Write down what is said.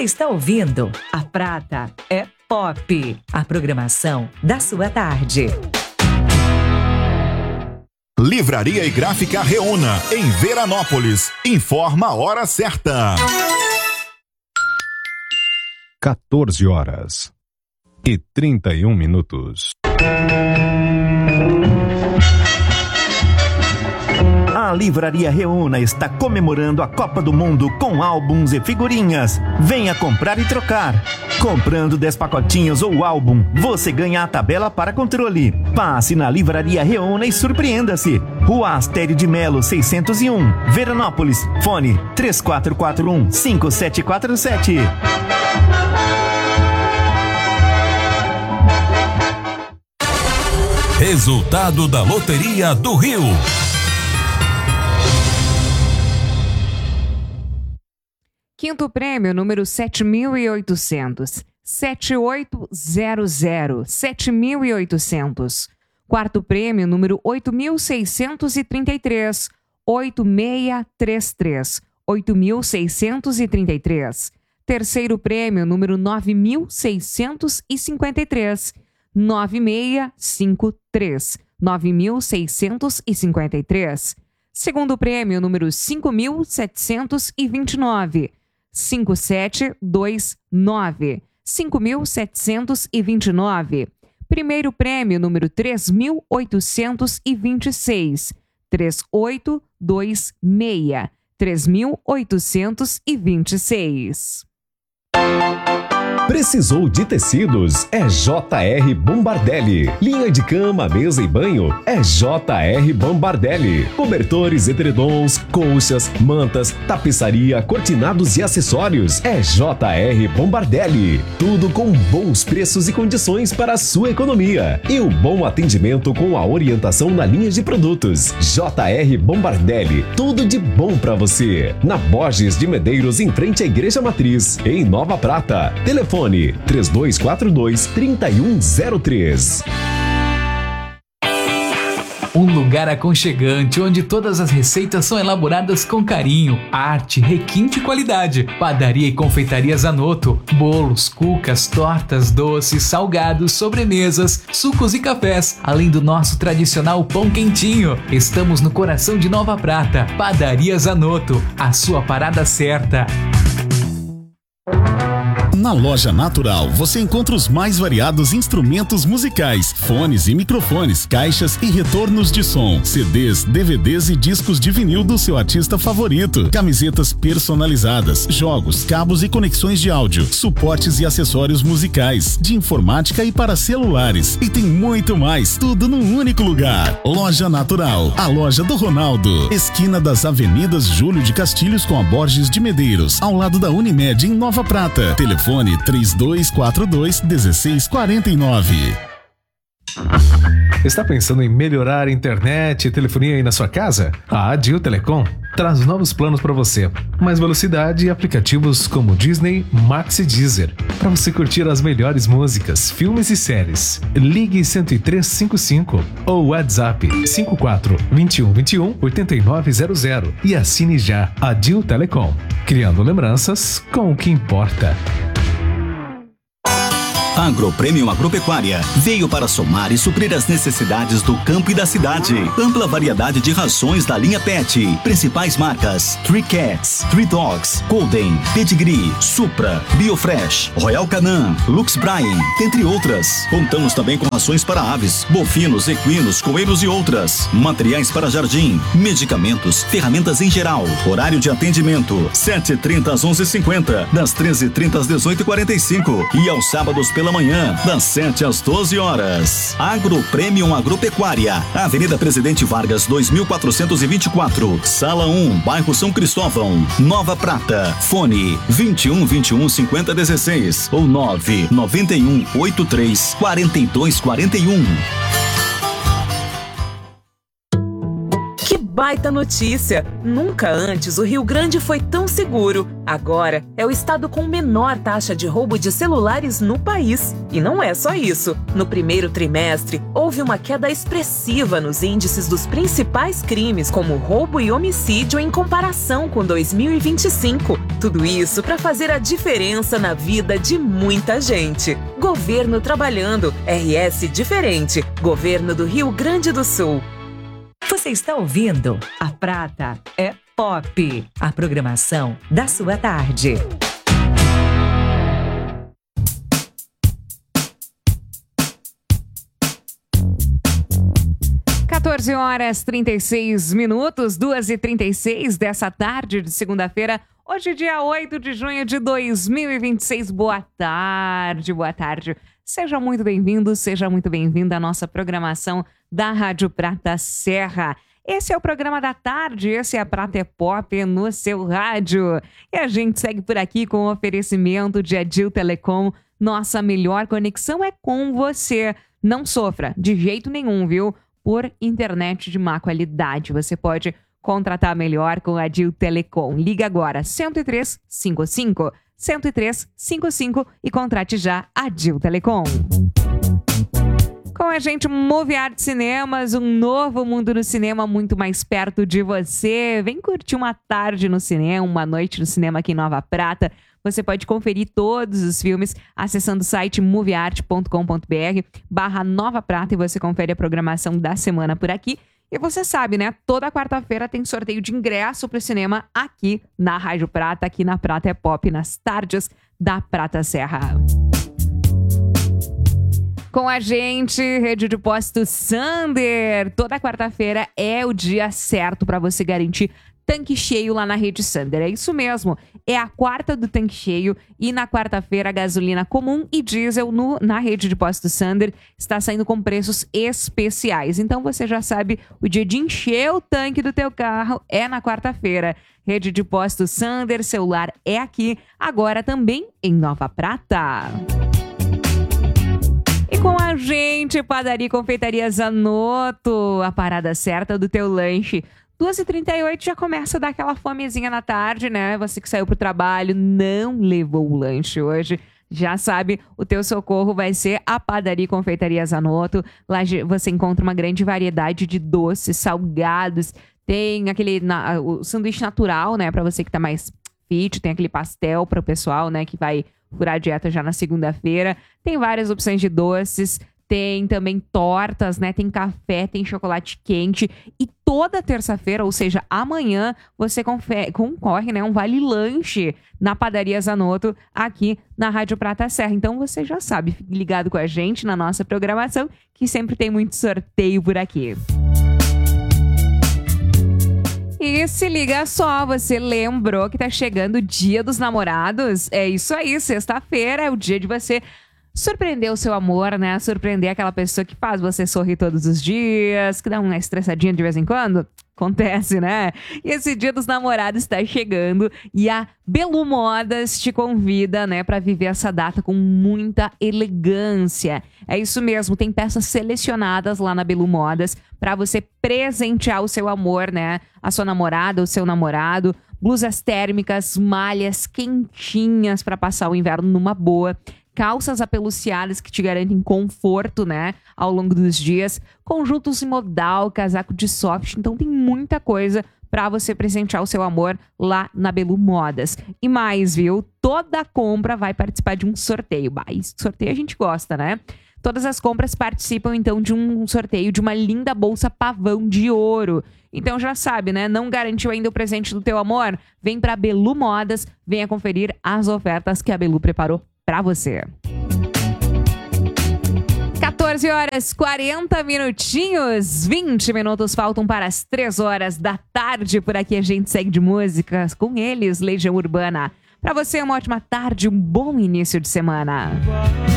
está ouvindo A Prata é Pop, a programação da sua tarde. Livraria e Gráfica Reúna, em Veranópolis. Informa a hora certa. 14h31. A Livraria Reúna está comemorando a Copa do Mundo com álbuns e figurinhas. Venha comprar e trocar. Comprando 10 pacotinhos ou álbum, você ganha a tabela para controle. Passe na Livraria Reúna e surpreenda-se. Rua Astério de Melo, 601, Veranópolis. Fone 3441-5747. Resultado da Loteria do Rio. Quinto prêmio, número 7.800. 7800. 7.800. Quarto prêmio, número 8.633. 8633. 8.633. Terceiro prêmio, número 9.653. 9653. 9.653. Segundo prêmio, número 5.729. 5729. 5.729. Primeiro prêmio, número 3.826. 3826. 3.826. Precisou de tecidos? É JR Bombardelli. Linha de cama, mesa e banho? É JR Bombardelli. Cobertores, edredons, colchas, mantas, tapeçaria, cortinados e acessórios? É JR Bombardelli. Tudo com bons preços e condições para a sua economia. E o bom atendimento com a orientação na linha de produtos. JR Bombardelli. Tudo de bom para você. Na Borges de Medeiros, em frente à Igreja Matriz, em Nova Prata. Telefone 3242-3103. Um lugar aconchegante onde todas as receitas são elaboradas com carinho, arte, requinte e qualidade. Padaria e confeitaria Zanotto. Bolos, cucas, tortas, doces, salgados, sobremesas, sucos e cafés. Além do nosso tradicional pão quentinho. Estamos no coração de Nova Prata. Padaria Zanotto. A sua parada certa. Na Loja Natural, você encontra os mais variados instrumentos musicais, fones e microfones, caixas e retornos de som, CDs, DVDs e discos de vinil do seu artista favorito, camisetas personalizadas, jogos, cabos e conexões de áudio, suportes e acessórios musicais, de informática e para celulares. E tem muito mais, tudo num único lugar. Loja Natural, a loja do Ronaldo, esquina das Avenidas Júlio de Castilhos com a Borges de Medeiros, ao lado da Unimed em Nova Prata. Telefone 3242-1649. Está pensando em melhorar a internet e telefonia aí na sua casa? A Adil Telecom traz novos planos para você. Mais velocidade e aplicativos como Disney, Max e Deezer. Para você curtir as melhores músicas, filmes e séries. Ligue 10355 ou WhatsApp 54 21 21 8900 e assine já Adil Telecom. Criando lembranças com o que importa. Agropremium Agropecuária veio para somar e suprir as necessidades do campo e da cidade. Ampla variedade de rações da linha Pet. Principais marcas: Three Cats, Three Dogs, Golden, Pedigree, Supra, Biofresh, Royal Canin, Lux Brine, entre outras. Contamos também com rações para aves, bovinos, equinos, coelhos e outras. Materiais para jardim, medicamentos, ferramentas em geral. Horário de atendimento: 7h30 às 11h50, das 13h30 às 18h45 e aos sábados pela manhã, das 7 às 12 horas. Agropremium Agropecuária, Avenida Presidente Vargas 2424, Sala 1, Bairro São Cristóvão, Nova Prata. Fone 21 21 50 16 ou 9 91 83 42 41. Baita notícia! Nunca antes o Rio Grande foi tão seguro. Agora é o estado com menor taxa de roubo de celulares no país. E não é só isso. No primeiro trimestre, houve uma queda expressiva nos índices dos principais crimes, como roubo e homicídio, em comparação com 2025. tudo isso para fazer a diferença na vida de muita gente. Governo trabalhando, RS diferente. Governo do Rio Grande do Sul. Você está ouvindo A Prata é Pop, a programação da sua tarde. (14h36), 2h36 dessa tarde de segunda-feira, hoje dia 8 de junho de 2026. Boa tarde, boa tarde. Seja muito bem-vindo, seja muito bem-vinda à nossa programação da Rádio Prata Serra. Esse é o programa da tarde, esse é a Prata é Pop no seu rádio. E a gente segue por aqui com o oferecimento de Adil Telecom. Nossa melhor conexão é com você. Não sofra de jeito nenhum, viu? Por internet de má qualidade. Você pode contratar melhor com a Adil Telecom. Liga agora 10355 10355 e contrate já a Adil Telecom. Com a gente, Movie Art Cinemas, um novo mundo no cinema muito mais perto de você. Vem curtir uma tarde no cinema, uma noite no cinema aqui em Nova Prata. Você pode conferir todos os filmes acessando o site movieart.com.br/Nova Prata e você confere a programação da semana por aqui. E você sabe, né? Toda quarta-feira tem sorteio de ingresso para o cinema aqui na Rádio Prata, aqui na Prata é Pop, nas tardes da Prata Serra. Com a gente, Rede de Postos Sander. Toda quarta-feira é o dia certo para você garantir tanque cheio lá na Rede Sander. É isso mesmo, é a quarta do tanque cheio e na quarta-feira a gasolina comum e diesel na Rede de Postos Sander está saindo com preços especiais. Então você já sabe, o dia de encher o tanque do teu carro é na quarta-feira. Rede de Postos Sander, celular é aqui, agora também em Nova Prata. E com a gente, Padaria e Confeitaria Zanotto, a parada certa do teu lanche. 2h38 já começa a dar aquela fomezinha na tarde, né? Você que saiu pro trabalho, não levou o lanche hoje. Já sabe, o teu socorro vai ser a Padaria e Confeitaria Zanotto. Lá você encontra uma grande variedade de doces, salgados. Tem o sanduíche natural, né? Pra você que tá mais fit. Tem aquele pastel para o pessoal, né? Que vai furar a dieta já na segunda-feira. Tem várias opções de doces. Tem também tortas, né? Tem café, tem chocolate quente. E toda terça-feira, ou seja, amanhã, você concorre, né? Um vale-lanche na Padaria Zanotto, aqui na Rádio Prata Serra. Então você já sabe, fique ligado com a gente na nossa programação, que sempre tem muito sorteio por aqui. E se liga só, você lembrou que tá chegando o Dia dos Namorados? É isso aí, sexta-feira é o dia de você surpreender o seu amor, né? Surpreender aquela pessoa que faz você sorrir todos os dias, que dá uma estressadinha de vez em quando. Acontece, né? E esse Dia dos Namorados está chegando e a Belu Modas te convida, né, para viver essa data com muita elegância. É isso mesmo, tem peças selecionadas lá na Belu Modas para você presentear o seu amor, né? A sua namorada, o seu namorado. Blusas térmicas, malhas quentinhas para passar o inverno numa boa. Calças apeluciadas que te garantem conforto, né, ao longo dos dias. Conjuntos em modal, casaco de soft. Então tem muita coisa para você presentear o seu amor lá na Belu Modas. E mais, viu? Toda compra vai participar de um sorteio. Esse sorteio a gente gosta, né? Todas as compras participam, então, de um sorteio de uma linda bolsa pavão de ouro. Então já sabe, né? Não garantiu ainda o presente do teu amor? Vem pra Belu Modas, venha conferir as ofertas que a Belu preparou para você. 14h40, 20 minutos faltam para as 3 horas da tarde. Por aqui a gente segue de músicas com eles, Legião Urbana. Para você, uma ótima tarde, um bom início de semana.